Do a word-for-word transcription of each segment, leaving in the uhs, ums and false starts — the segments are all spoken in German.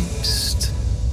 liebst.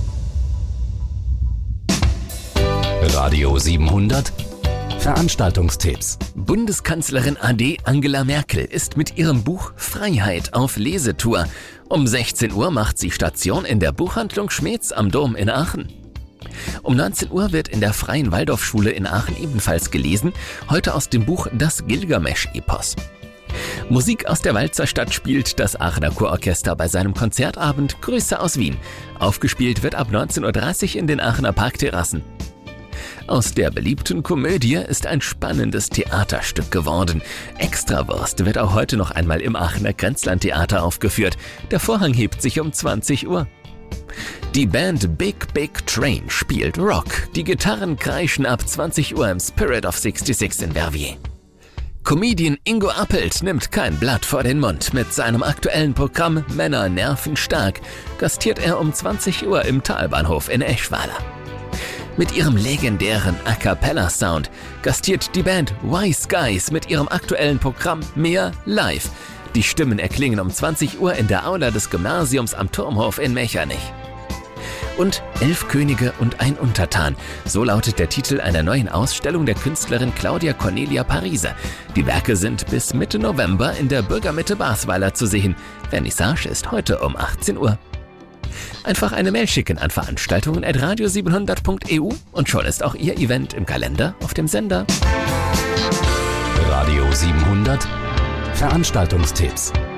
Radio siebenhundert Veranstaltungstipps. Bundeskanzlerin A D Angela Merkel ist mit ihrem Buch Freiheit auf Lesetour. Um sechzehn Uhr macht sie Station in der Buchhandlung Schmeetz am Dom in Aachen. Um neunzehn Uhr wird in der Freien Waldorfschule in Aachen ebenfalls gelesen, heute aus dem Buch Das Gilgamesch-Epos. Musik aus der Walzerstadt spielt das Aachener Kurorchester bei seinem Konzertabend Grüße aus Wien. Aufgespielt wird ab neunzehn Uhr dreißig in den Aachener Parkterrassen. Aus der beliebten Komödie ist ein spannendes Theaterstück geworden. Extrawurst wird auch heute noch einmal im Aachener Grenzlandtheater aufgeführt. Der Vorhang hebt sich um zwanzig Uhr. Die Band Big Big Train spielt Rock. Die Gitarren kreischen ab zwanzig Uhr im Spirit of sechsundsechzig in Verviers. Comedian Ingo Appelt nimmt kein Blatt vor den Mund. Mit seinem aktuellen Programm Männer nerven stark gastiert er um zwanzig Uhr im Talbahnhof in Eschweiler. Mit ihrem legendären A-Cappella-Sound gastiert die Band Wise Guys mit ihrem aktuellen Programm Mehr Live. Die Stimmen erklingen um zwanzig Uhr in der Aula des Gymnasiums am Turmhof in Mechernich. Und Elf Könige und ein Untertan. So lautet der Titel einer neuen Ausstellung der Künstlerin Claudia Cornelia Pariser. Die Werke sind bis Mitte November in der Bürgermitte Basweiler zu sehen. Vernissage ist heute um achtzehn Uhr. Einfach eine Mail schicken an veranstaltungen at radio siebenhundert punkt e u und schon ist auch Ihr Event im Kalender auf dem Sender. Radio siebenhundert Veranstaltungstipps.